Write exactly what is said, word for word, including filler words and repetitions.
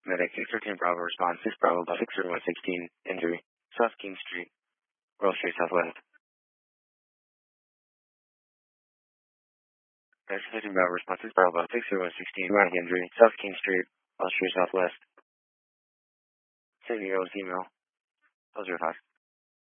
Medic six thirteen Bravo, response six Bravo, about six zero one sixteen, injury, South King Street, Royal Street, Southwest. Medic six thirteen Bravo, response six Bravo, about six zero one sixteen, traumatic injury, South King Street, Royal Street, Southwest. Send me your email. Those are your thoughts.